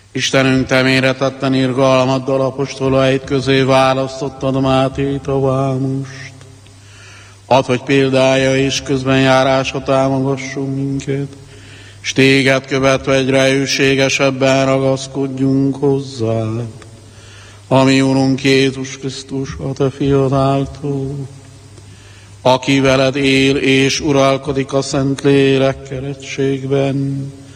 Istenünk, te méretetten irgalmaddal apostolaid közé választottad Mátét a vámost. Add, hogy példája és közbenjárása támogasson minket, s téged követve egyre hűségesebben ragaszkodjunk hozzád. Ami Urunk Jézus Krisztus, a te fiad által, aki veled él és uralkodik a Szentlélek keretségben,